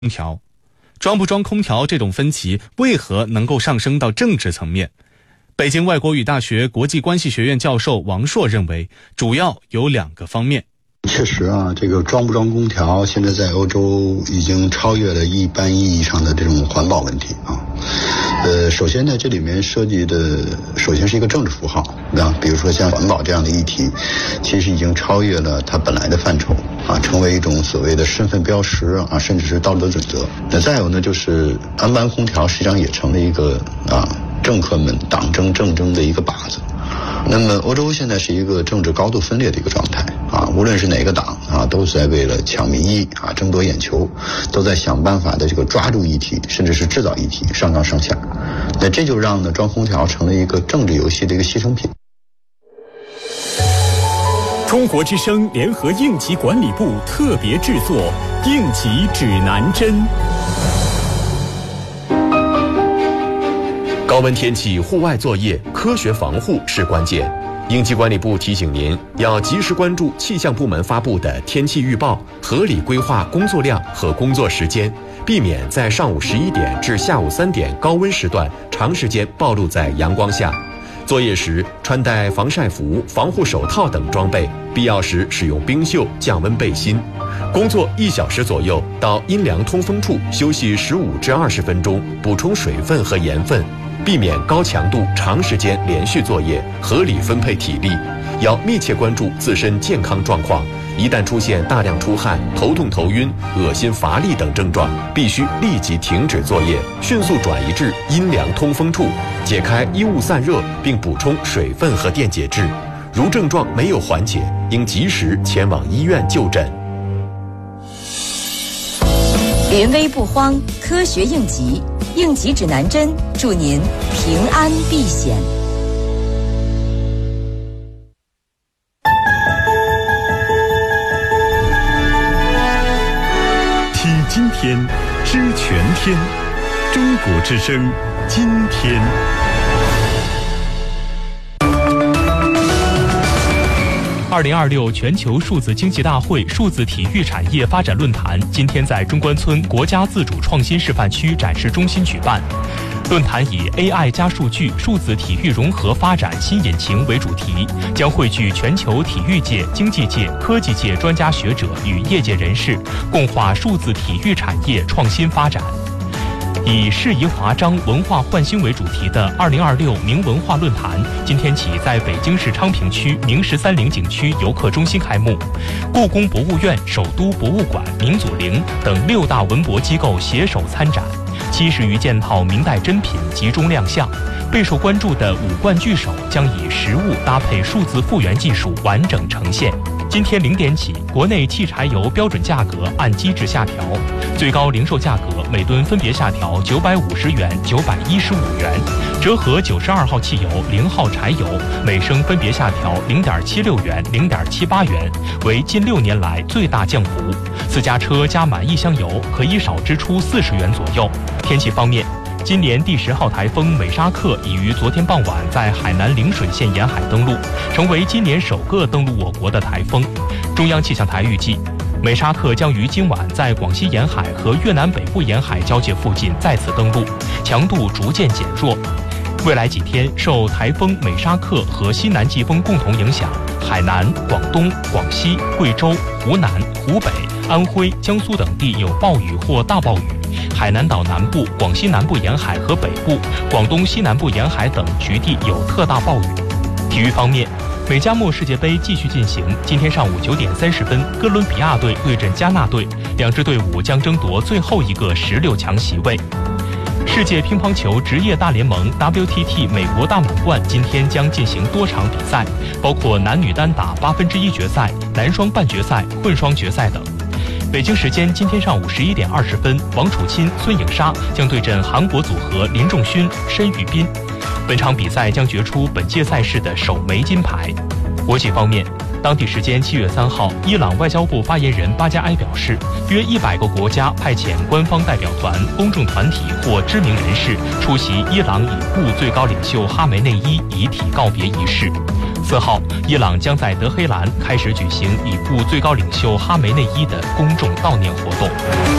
空调，装不装空调这种分歧为何能够上升到政治层面？北京外国语大学国际关系学院教授王硕认为，主要有2个方面。 确实啊，这个装不装空调，现在在欧洲已经超越了一般意义上的这种环保问题啊。首先呢，这里面涉及的首先是一个政治符号啊，比如说像环保这样的议题，其实已经超越了它本来的范畴啊，成为一种所谓的身份标识啊，甚至是道德准则。那再有呢，就是安班空调实际上也成了一个政客们党争政争的一个靶子。那么欧洲现在是一个政治高度分裂的一个状态啊，无论是哪个党啊，都是在为了抢民意啊，争夺眼球，都在想办法的这个抓住议题，甚至是制造议题，上纲上线。那这就让呢装空调成了一个政治游戏的一个牺牲品。 中国之声联合应急管理部特别制作《应急指南针》。 高温天气户外作业，科学防护是关键。应急管理部提醒您，要及时关注气象部门发布的天气预报，合理规划工作量和工作时间，避免在上午11点至下午3点高温时段长时间暴露在阳光下。作业时穿戴防晒服、防护手套等装备，必要时使用冰袖降温背心。工作1小时左右，到阴凉通风处休息15至20分钟，补充水分和盐分。避免高强度长时间连续作业，合理分配体力，要密切关注自身健康状况。一旦出现大量出汗、头痛头晕、恶心乏力等症状，必须立即停止作业，迅速转移至阴凉通风处，解开衣物散热，并补充水分和电解质。如症状没有缓解，应及时前往医院就诊。 临危不慌，科学应急，应急指南针，祝您平安避险。 听今天，知全天，中国之声，今天。 2026全球数字经济大会数字体育产业发展论坛今天在中关村国家自主创新示范区展示中心举办。论坛以 AI 加数据、数字体育融合发展新引擎为主题，将汇聚全球体育界、经济界、科技界专家学者与业界人士，共话数字体育产业创新发展。以适宜华章、文化焕新为主题的2026明文化论坛，今天起在北京市昌平区明13陵景区游客中心开幕。故宫博物院、首都博物馆、明祖陵等6大文博机构携手参展，70余件套明代珍品集中亮相。备受关注的五冠聚首将以实物搭配数字复原技术完整呈现。今天0点起，国内汽柴油标准价格按机制下调，最高零售价格每吨分别下调950元、915元，折合92号汽油、0号柴油每升分别下调0.76元、0.78元，为近6年来最大降幅。私家车加满1箱油可以少支出40元左右。天气方面，今年第10号台风美沙克已于昨天傍晚在海南陵水县沿海登陆，成为今年首个登陆我国的台风。中央气象台预计，美沙克将于今晚在广西沿海和越南北部沿海交界附近再次登陆，强度逐渐减弱。未来几天，受台风美沙克和西南季风共同影响，海南、广东、广西、贵州、湖南、湖北、安徽、江苏等地有暴雨或大暴雨。海南岛南部、广西南部沿海和北部、广东西南部沿海等局地有特大暴雨。体育方面，美加墨世界杯继续进行。今天上午9点30分，哥伦比亚队对阵加纳队，2支队伍将争夺最后一个16强席位。世界乒乓球职业大联盟 WTT 美国大满贯今天将进行多场比赛，包括男女单打1/8决赛、男双半决赛、混双决赛等。北京时间今天上午11点20分，王楚钦、孙颖莎将对阵韩国组合林仲勋、申玉彬。本场比赛将决出本届赛事的首枚金牌。国际方面，当地时间7月3号，伊朗外交部发言人巴加埃表示，约100个国家派遣官方代表团、公众团体或知名人士出席伊朗已故最高领袖哈梅内伊遗体告别仪式。4号，伊朗将在德黑兰开始举行已故最高领袖哈梅内伊的公众悼念活动。